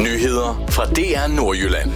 Nyheder fra DR Nordjylland.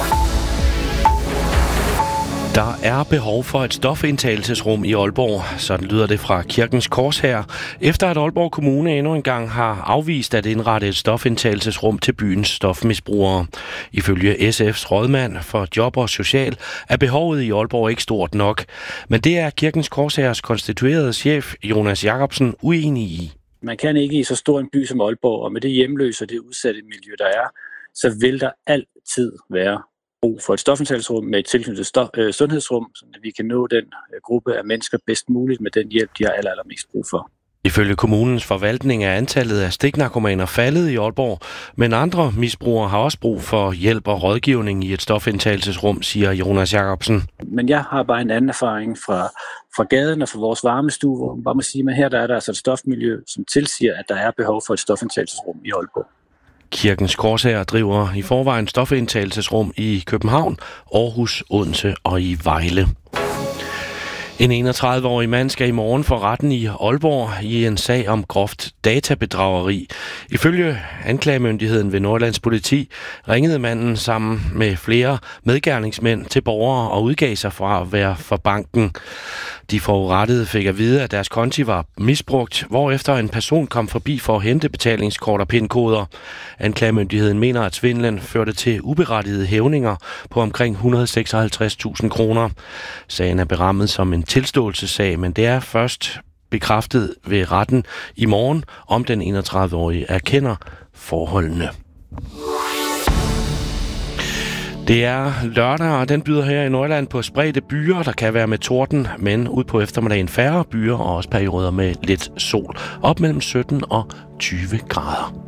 Der er behov for et stofindtagelsesrum i Aalborg, sådan lyder det fra Kirkens Korshær, efter at Aalborg Kommune endnu engang har afvist at indrette et stofindtagelsesrum til byens stofmisbrugere. Ifølge SF's rådmand for Job og Social er behovet i Aalborg ikke stort nok, men det er Kirkens Korshærs konstituerede chef Jonas Jacobsen uenig i. Man kan ikke i så stor en by som Aalborg, og med det hjemløse og det udsatte miljø, der er, så vil der altid være brug for et stofindtagelsesrum med et tilknyttet sundhedsrum, så vi kan nå den gruppe af mennesker bedst muligt med den hjælp, de har allermest brug for. Ifølge kommunens forvaltning er antallet af stiknarkomaner faldet i Aalborg, men andre misbrugere har også brug for hjælp og rådgivning i et stofindtagelsesrum, siger Jonas Jacobsen. Men jeg har bare en anden erfaring fra gaden og fra vores varmestue, hvor man bare må sige, at her der er der altså et stofmiljø, som tilsiger, at der er behov for et stofindtagelsesrum i Aalborg. Kirkens Korshær driver i forvejen stofindtagelsesrum i København, Aarhus, Odense og i Vejle. En 31-årig mand skal i morgen for retten i Aalborg i en sag om groft databedrageri. Ifølge anklagemyndigheden ved Nordjyllands Politi ringede manden sammen med flere medgerningsmænd til borgere og udgav sig fra at være for banken. De forurettede fik at vide, at deres konti var misbrugt, hvorefter en person kom forbi for at hente betalingskort og PIN-koder. Anklagemyndigheden mener, at svindlen førte til uberettigede hævninger på omkring 156.000 kroner. Sagen er berammet som en tilståelsessag, men det er først bekræftet ved retten i morgen, om den 31-årige erkender forholdene. Det er lørdag, og den byder her i Nordjylland på spredte byer. Der kan være med torden, men ud på eftermiddagen færre byer og også perioder med lidt sol. Op mellem 17 og 20 grader.